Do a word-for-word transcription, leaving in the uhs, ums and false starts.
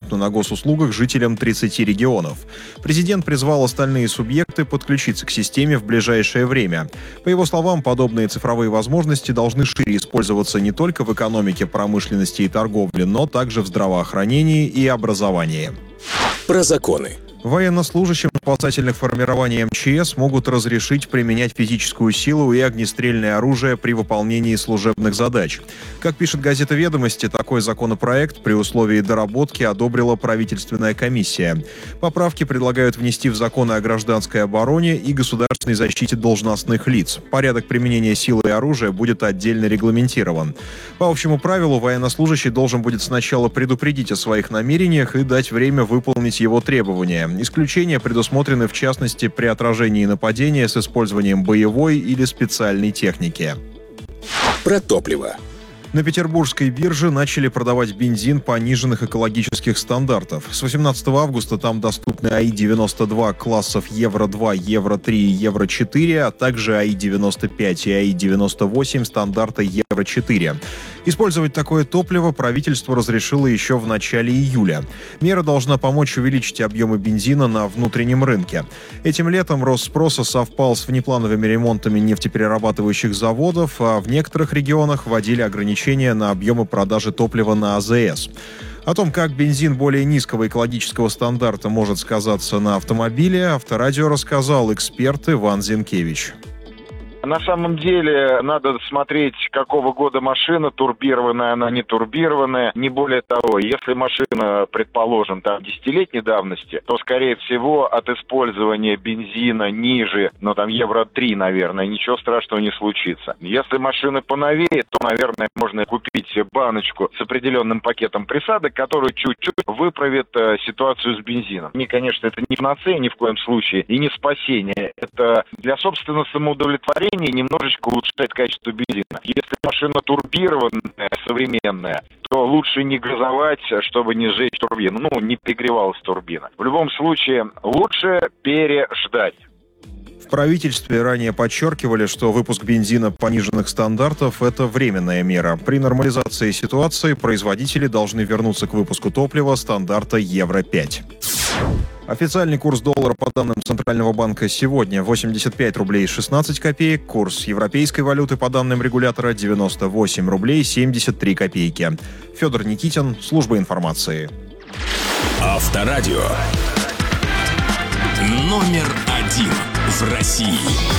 доступна на госуслугах жителям тридцати регионов. Президент призвал остальные субъекты подключиться к системе в ближайшее время. По его словам, подобные цифровые возможности должны шире использоваться не только в экономике, промышленности и торговле, но также в здравоохранении и образовании. Про законы. Военнослужащим спасательных формирований эм че эс могут разрешить применять физическую силу и огнестрельное оружие при выполнении служебных задач. Как пишет газета «Ведомости», такой законопроект при условии доработки одобрила правительственная комиссия. Поправки предлагают внести в законы о гражданской обороне и государственной защите должностных лиц. Порядок применения силы и оружия будет отдельно регламентирован. По общему правилу, военнослужащий должен будет сначала предупредить о своих намерениях и дать время выполнить его требования. Исключения предусмотрены, в частности, при отражении нападения с использованием боевой или специальной техники. Про топливо. На петербургской бирже начали продавать бензин пониженных экологических стандартов. С восемнадцатого августа там доступны а и девяносто два классов евро два, евро три и евро четыре, а также а и девяносто пять и а и девяносто восемь стандарта евро четыре. Использовать такое топливо правительство разрешило еще в начале июля. Мера должна помочь увеличить объемы бензина на внутреннем рынке. Этим летом рост спроса совпал с внеплановыми ремонтами нефтеперерабатывающих заводов, а в некоторых регионах вводили ограничения на объемы продажи топлива на а зэ эс. О том, как бензин более низкого экологического стандарта может сказаться на автомобиле, Авторадио рассказал эксперт Иван Зинкевич. На самом деле надо смотреть, какого года машина, турбированная она, не турбированная. Не более того, если машина, предположим, там десятилетней давности, то, скорее всего, от использования бензина ниже, ну там евро три, наверное, ничего страшного не случится. Если машина поновее, то, наверное, можно купить баночку с определенным пакетом присадок, который чуть-чуть выправит э, ситуацию с бензином. И, конечно, это не панацея ни в коем случае и не спасение. Это для собственного самоудовлетворения немножечко улучшает качество бензина. Если машина турбированная, современная, то лучше не газовать, чтобы не сжечь турбину, ну, не перегревалась турбина. В любом случае, лучше переждать. В правительстве ранее подчеркивали, что выпуск бензина пониженных стандартов – это временная мера. При нормализации ситуации производители должны вернуться к выпуску топлива стандарта евро пять. Официальный курс доллара по данным Центрального банка сегодня восемьдесят пять рублей шестнадцать копеек, курс европейской валюты по данным регулятора девяносто восемь рублей семьдесят три копейки. Федор Никитин, служба информации. Авторадио. Номер один в России.